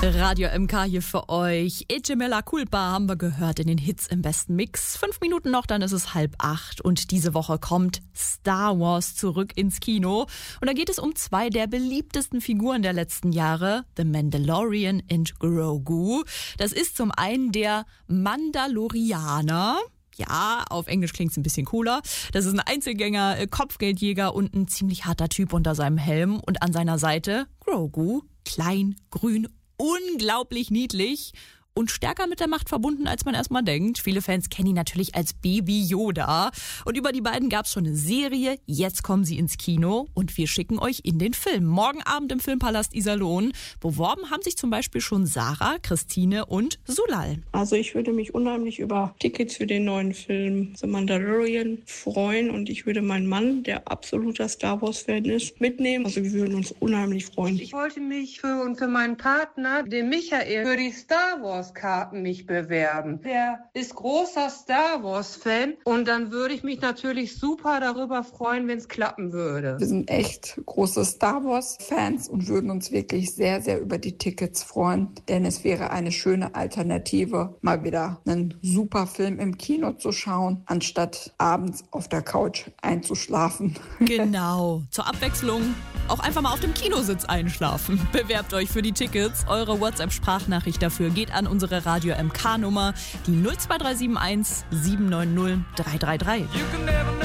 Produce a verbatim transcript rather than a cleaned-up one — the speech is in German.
Radio M K hier für euch. Ece Mea Culpa haben wir gehört in den Hits im besten Mix. Fünf Minuten noch, dann ist es halb acht. Und diese Woche kommt Star Wars zurück ins Kino. Und da geht es um zwei der beliebtesten Figuren der letzten Jahre. The Mandalorian und Grogu. Das ist zum einen der Mandalorianer. Ja, auf Englisch klingt es ein bisschen cooler. Das ist ein Einzelgänger, Kopfgeldjäger und ein ziemlich harter Typ unter seinem Helm. Und an seiner Seite Grogu, klein, grün, unglaublich niedlich und stärker mit der Macht verbunden, als man erstmal denkt. Viele Fans kennen ihn natürlich als Baby Yoda. Und über die beiden gab es schon eine Serie. Jetzt kommen sie ins Kino und wir schicken euch in den Film. Morgen Abend im Filmpalast Iserlohn. Beworben haben sich zum Beispiel schon Sarah, Christine und Sulal. Also ich würde mich unheimlich über Tickets für den neuen Film The Mandalorian freuen. Und ich würde meinen Mann, der absoluter Star Wars-Fan ist, mitnehmen. Also wir würden uns unheimlich freuen. Ich wollte mich für und für meinen Partner, den Michael, für die Star Wars Karten mich bewerben. Der ist großer Star Wars Fan und dann würde ich mich natürlich super darüber freuen, wenn es klappen würde. Wir sind echt große Star Wars Fans und würden uns wirklich sehr, sehr über die Tickets freuen, denn es wäre eine schöne Alternative, mal wieder einen super Film im Kino zu schauen, anstatt abends auf der Couch einzuschlafen. Genau, zur Abwechslung auch einfach mal auf dem Kinositz einschlafen. Bewerbt euch für die Tickets. Eure WhatsApp-Sprachnachricht dafür geht an unsere Radio M K Nummer, die null zwei drei sieben eins sieben neun null drei drei drei.